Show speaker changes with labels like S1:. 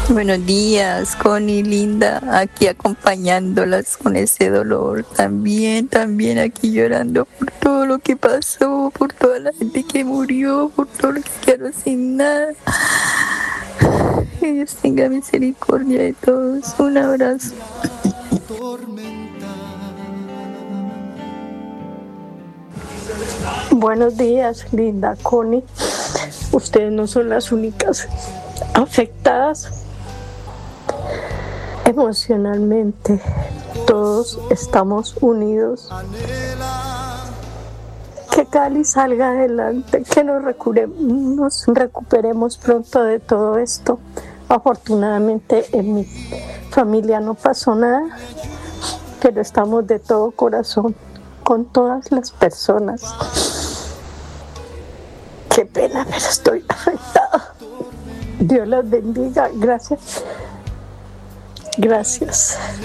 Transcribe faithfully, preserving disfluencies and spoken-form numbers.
S1: Buenos días, Connie, linda, aquí acompañándolas con ese dolor, también, también aquí llorando por todo lo que pasó, por toda la gente que murió, por todo lo que quedó sin nada. Que Dios tenga misericordia de todos. Un abrazo.
S2: Buenos días, linda Connie. Ustedes no son las únicas afectadas emocionalmente. Todos estamos unidos. Que Cali salga adelante, que nos, recure, nos recuperemos pronto de todo esto. Afortunadamente en mi familia no pasó nada, pero estamos de todo corazón con todas las personas. Qué pena, pero estoy afectada. Dios las bendiga. Gracias. Gracias.